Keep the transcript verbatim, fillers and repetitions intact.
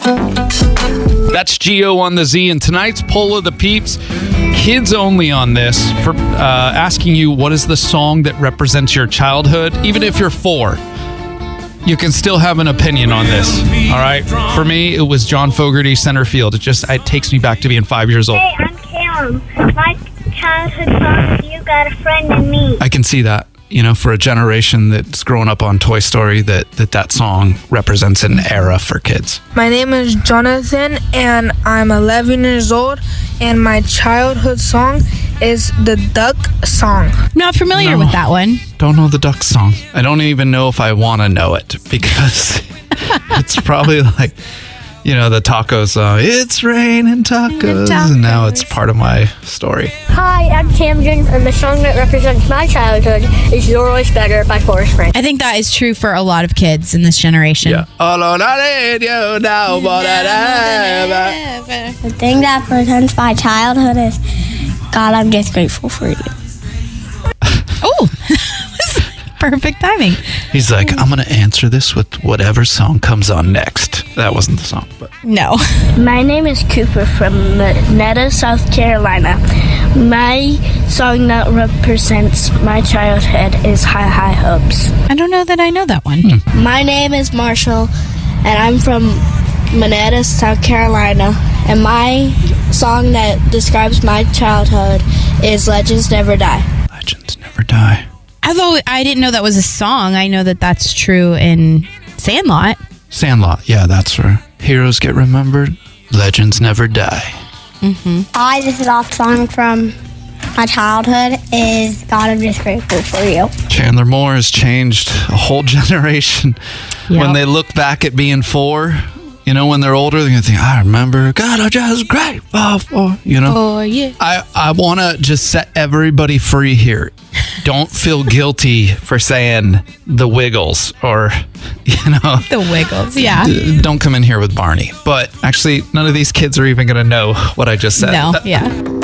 That's Geo on the Z, and tonight's poll of the peeps, kids only on this, for uh, asking you what is the song that represents your childhood. Even if you're four, you can still have an opinion on this. All right. For me, it was John Fogerty, Center Field. It just it takes me back to being five years old. Hey, I'm Cam. My childhood song is You Got a Friend in Me. I can see that. You know, for a generation that's grown up on Toy Story, that that, that song represents an era for kids. My name is Jonathan, and I'm eleven years old, and my childhood song is the Duck Song. Not familiar No. with that one. Don't know the Duck song. I don't even know if I want to know it, because it's probably like, you know, the taco song. It's raining tacos, tacos. and now it's part of my story. Hi, I'm Camden, and the song that represents my childhood is You're Always Better by Forrest Frank. I think that is true for a lot of kids in this generation. Yeah. Oh, no, not it, you know, but I- The thing that represents my childhood is, God, I'm just grateful for you. Oh, perfect timing. He's like, I'm going to answer this with whatever song comes on next. That wasn't the song, but No. My name is Cooper from Netta, South Carolina. My song that represents my childhood is High High Hopes. I don't know that I know that one. My name is Marshall, and I'm from Monetta, South Carolina. And my song that describes my childhood is Legends Never Die. Legends Never Die. Although I didn't know that was a song, I know that that's true in Sandlot. Sandlot. Yeah, that's where heroes get remembered. Legends never die. Hi, this is off song from my childhood is God, I'm just grateful for you. Chandler Moore has changed a whole generation. Yep. When they look back at being four, you know, when they're older, they're going to think, I remember, God, I'm just grateful for, you know. Oh, yeah. I, I want to just set everybody free here. Don't feel guilty for saying the Wiggles or, you know. The Wiggles, yeah. d- Don't come in here with Barney. But actually, none of these kids are even going to know what I just said. No, yeah.